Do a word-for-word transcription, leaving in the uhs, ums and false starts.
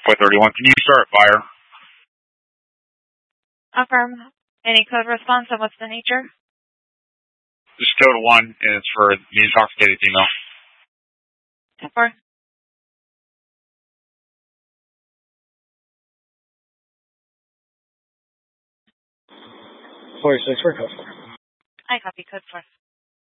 four thirty-one, can you start fire? Affirm. Any code response and what's the nature? Just code one, and it's for the intoxicated female. ten four. forty-six, we're code four. I copy code four.